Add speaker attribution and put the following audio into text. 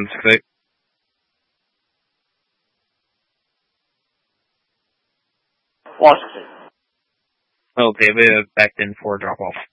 Speaker 1: 168.
Speaker 2: Washington.
Speaker 1: Okay, we have backed in for drop-off.